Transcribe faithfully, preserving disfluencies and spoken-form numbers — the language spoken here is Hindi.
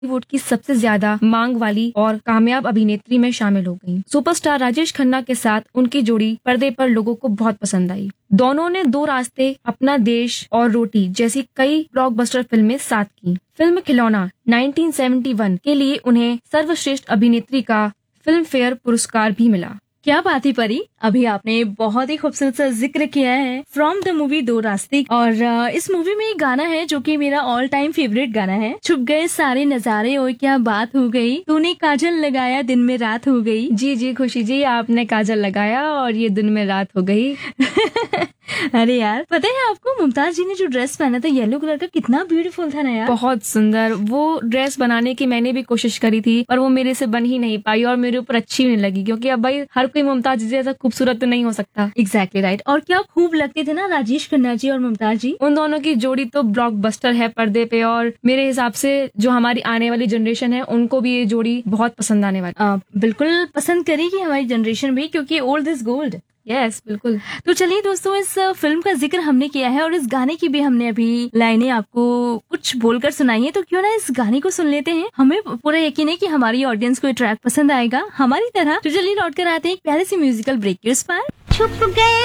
बॉलीवुड की सबसे ज्यादा मांग वाली और कामयाब अभिनेत्री में शामिल हो गयी। सुपरस्टार राजेश खन्ना के साथ उनकी जोड़ी पर्दे पर लोगों को बहुत पसंद आई। दोनों ने दो रास्ते, अपना देश और रोटी जैसी कई ब्लॉकबस्टर फिल्में साथ की। फिल्म खिलौना उन्नीस सौ इकहत्तर के लिए उन्हें सर्वश्रेष्ठ अभिनेत्री का फिल्म फेयर पुरस्कार भी मिला। क्या बात है परी, अभी आपने बहुत ही खूबसूरत सा जिक्र किया है फ्रॉम द मूवी दो रास्ते। और इस मूवी में एक गाना है जो कि मेरा ऑल टाइम फेवरेट गाना है, छुप गए सारे नजारे और क्या बात हो गई, तूने काजल लगाया दिन में रात हो गई। जी जी खुशी जी, आपने काजल लगाया और ये दिन में रात हो गई। अरे यार, पता है आपको मुमताज जी ने जो ड्रेस पहना था येलो कलर का, कितना ब्यूटीफुल था ना यार। बहुत सुंदर। वो ड्रेस बनाने की मैंने भी कोशिश करी थी पर वो मेरे से बन ही नहीं पाई और मेरे ऊपर अच्छी नहीं लगी, क्योंकि अब भाई हर कोई मुमताज जी जैसा खूबसूरत तो नहीं हो सकता। Exactly right. और क्या खूब लगते थे ना राजेश खन्ना जी और मुमताज जी। उन दोनों की जोड़ी तो ब्लॉकबस्टर है पर्दे पे, और मेरे हिसाब से जो हमारी आने वाली जनरेशन है उनको भी ये जोड़ी बहुत पसंद आने वाली। आ, बिल्कुल पसंद करेगी हमारी जनरेशन भी, क्योंकि old is gold. Yes yes, बिल्कुल। तो चलिए दोस्तों, इस फिल्म का जिक्र हमने किया है और इस गाने की भी हमने अभी लाइनें आपको कुछ बोलकर सुनाई है, तो क्यों ना इस गाने को सुन लेते हैं। हमें पूरा यकीन है कि हमारी ऑडियंस को ये ट्रैक पसंद आएगा हमारी तरह। तो चलिए लौट कर आते हैं एक प्यारे सी म्यूजिकल ब्रेक के उस पार। छुप गए